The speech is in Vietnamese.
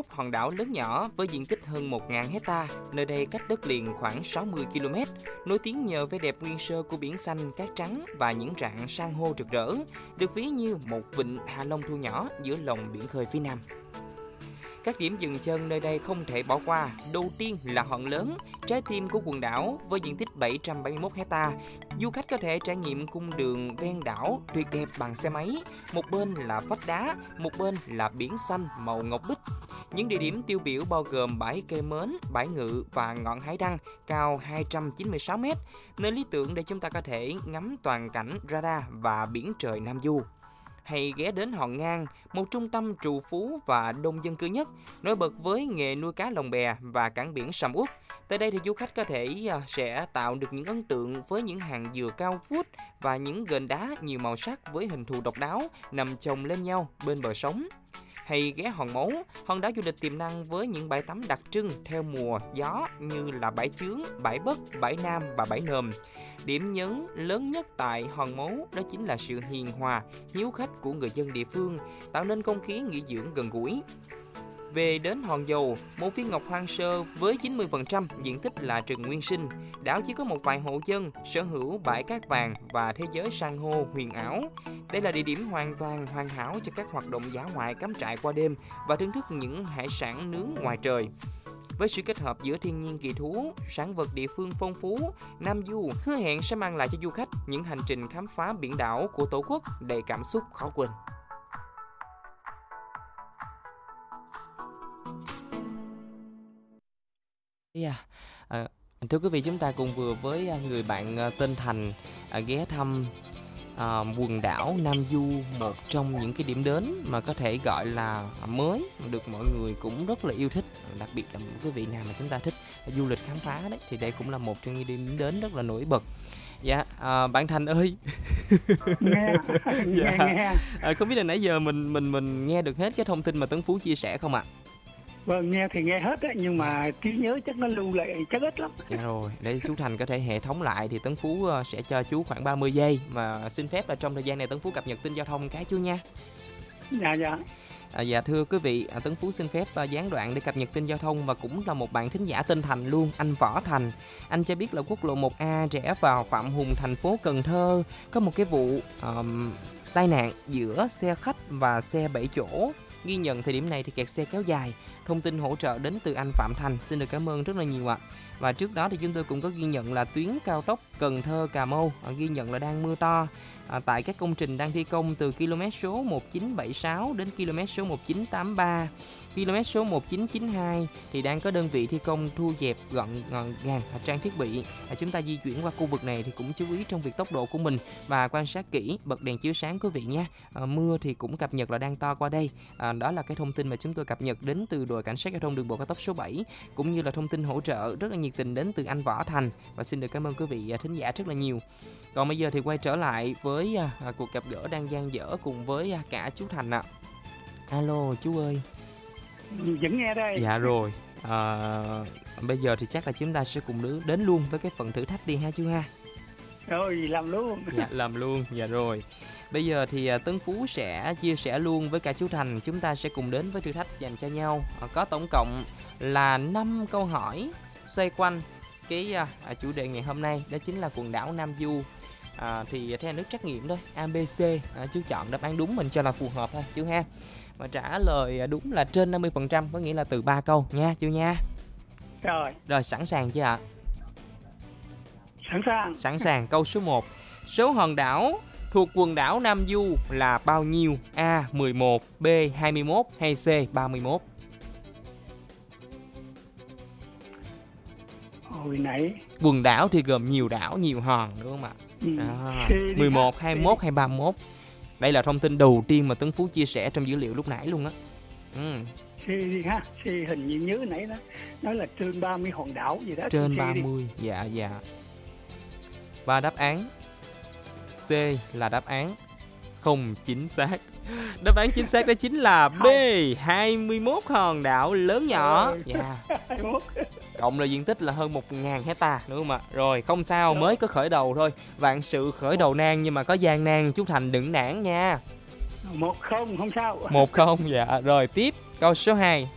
21 hòn đảo lớn nhỏ với diện tích hơn 1.000 hecta, nơi đây cách đất liền khoảng 60 km, nổi tiếng nhờ vẻ đẹp nguyên sơ của biển xanh, cát trắng và những rạn san hô rực rỡ, được ví như một vịnh Hạ Long thu nhỏ giữa lòng biển khơi phía Nam. Các điểm dừng chân nơi đây không thể bỏ qua. Đầu tiên là Hòn Lớn, trái tim của quần đảo với diện tích 771 hecta. Du khách có thể trải nghiệm cung đường ven đảo tuyệt đẹp bằng xe máy. Một bên là vách đá, một bên là biển xanh màu ngọc bích. Những địa điểm tiêu biểu bao gồm bãi Cây Mến, bãi Ngự và ngọn Hải Đăng cao 296 m, nơi lý tưởng để chúng ta có thể ngắm toàn cảnh radar và biển trời Nam Du. Hay ghé đến Hòn Ngang, một trung tâm trù phú và đông dân cư nhất, nổi bật với nghề nuôi cá lồng bè và cảng biển sầm uất. Tại đây thì du khách có thể sẽ tạo được những ấn tượng với những hàng dừa cao vút và những ghềnh đá nhiều màu sắc với hình thù độc đáo nằm chồng lên nhau bên bờ sóng. Hay ghé Hòn Mấu, hòn đảo du lịch tiềm năng với những bãi tắm đặc trưng theo mùa gió như là bãi Chướng, bãi Bất, bãi Nam và bãi Nồm. Điểm nhấn lớn nhất tại Hòn Mấu đó chính là sự hiền hòa, hiếu khách của người dân địa phương, tạo nên không khí nghỉ dưỡng gần gũi. Về đến Hòn Dầu, một viên ngọc hoang sơ với 90% diện tích là rừng nguyên sinh, đảo chỉ có một vài hộ dân sở hữu bãi cát vàng và thế giới san hô huyền ảo. Đây là địa điểm hoàn toàn hoàn hảo cho các hoạt động dã ngoại cắm trại qua đêm và thưởng thức những hải sản nướng ngoài trời. Với sự kết hợp giữa thiên nhiên kỳ thú, sản vật địa phương phong phú, Nam Du hứa hẹn sẽ mang lại cho du khách những hành trình khám phá biển đảo của Tổ quốc đầy cảm xúc khó quên. Thưa quý vị, chúng ta cùng vừa với người bạn tên Thành ghé thăm quần đảo Nam Du, một trong những cái điểm đến mà có thể gọi là mới, được mọi người cũng rất là yêu thích, đặc biệt là quý vị nào mà chúng ta thích du lịch khám phá đấy, thì đây cũng là một trong những điểm đến rất là nổi bật. Dạ, bạn Thành ơi. Nghe. Không biết là nãy giờ mình nghe được hết cái thông tin mà Tấn Phú chia sẻ không ạ? Vâng, nghe thì nghe hết á, nhưng mà trí nhớ chắc nó lưu lại chắc ít lắm. Dạ rồi, để chú Thành có thể hệ thống lại thì Tấn Phú sẽ cho chú khoảng 30 giây, mà xin phép là trong thời gian này Tấn Phú cập nhật tin giao thông cái chú nha. Dạ. Dạ thưa quý vị, Tấn Phú xin phép gián đoạn để cập nhật tin giao thông, và cũng là một bạn thính giả tên Thành luôn, anh Võ Thành. Anh cho biết là quốc lộ 1A rẽ vào Phạm Hùng, thành phố Cần Thơ có một cái vụ tai nạn giữa xe khách và xe 7 chỗ. Ghi nhận thời điểm này thì kẹt xe kéo dài. Thông tin hỗ trợ đến từ anh Phạm Thành, xin được cảm ơn rất là nhiều ạ. Và trước đó thì chúng tôi cũng có ghi nhận là tuyến cao tốc Cần Thơ Cà Mau ghi nhận là đang mưa to tại các công trình đang thi công từ km số 1976 đến km số 1983. Km số 1992 thì đang có đơn vị thi công thu dẹp gọn gàng trang thiết bị. Chúng ta di chuyển qua khu vực này thì cũng chú ý trong việc tốc độ của mình và quan sát kỹ bật đèn chiếu sáng quý vị nhé. Mưa thì cũng cập nhật là đang to qua đây. Đó là cái thông tin mà chúng tôi cập nhật đến từ đội cảnh sát giao thông đường bộ cao tốc số 7, cũng như là thông tin hỗ trợ rất là nhiệt tình đến từ anh Võ Thành, và xin được cảm ơn quý vị thính giả rất là nhiều. Còn bây giờ thì quay trở lại với cuộc gặp gỡ đang dang dở cùng với cả chú Thành ạ. Alo chú ơi. Vẫn nghe đây. Dạ rồi, bây giờ thì chắc là chúng ta sẽ cùng đến luôn với cái phần thử thách đi ha chú ha. Rồi làm luôn. Dạ làm luôn, dạ rồi. Bây giờ thì Tấn Phú sẽ chia sẻ luôn với cả chú Thành, chúng ta sẽ cùng đến với thử thách dành cho nhau. Có tổng cộng là 5 câu hỏi xoay quanh cái chủ đề ngày hôm nay, đó chính là quần đảo Nam Du. Thì theo nước trắc nghiệm thôi, ABC, chú chọn đáp án đúng mình cho là phù hợp thôi chú ha. Và trả lời đúng là trên 50%, có nghĩa là từ 3 câu nha chú nha. Rồi sẵn sàng chưa ạ? Sẵn sàng. Câu số 1. Số hòn đảo thuộc quần đảo Nam Du là bao nhiêu? A 11, B 21 hay C 31? Hồi nãy quần đảo thì gồm nhiều đảo, nhiều hòn đúng không ạ? 11, 21 hay 31? Đây là thông tin đầu tiên mà Tấn Phú chia sẻ trong dữ liệu lúc nãy luôn á. C hình như nhớ nãy đó nói là trên 30 hòn đảo gì đó. Trên 30, dạ. Và đáp án C là đáp án không chính xác. Đáp án chính xác đó chính là B 21 hòn đảo lớn nhỏ. Dạ. 21. Cộng là diện tích là hơn 1.000 hecta đúng không ạ? Rồi không sao, mới có khởi đầu thôi. Vạn sự khởi đầu nan nhưng mà có gian nan, chú Thành đừng nản nha. 1-0 không sao. 1-0, dạ. Rồi tiếp câu số 2.